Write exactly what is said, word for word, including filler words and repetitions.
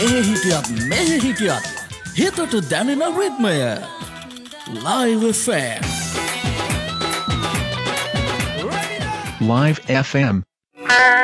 ඒ හිටියත් මෙහෙ හිටියත් හිතට දැනෙන රිද්මය Live F M. Live F M.